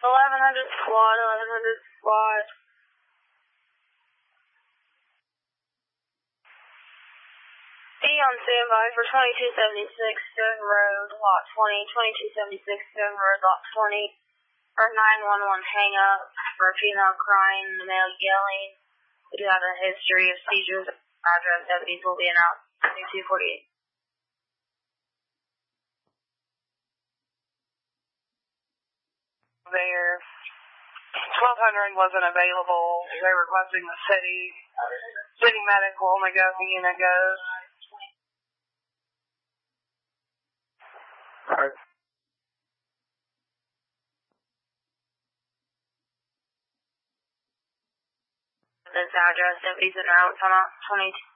1100 squad, 1100 squad. Be on standby for 2276 Stone Road, lot 20, 2276 Stone Road, lot 20. Or 911 hang up for a female crying and the male yelling. We do have a history of seizures. Address deputies will be announced 248. There. 1200 wasn't available. They're requesting the city medical only goes, the unit goes. Alright. This address, deputies in route, come out 22.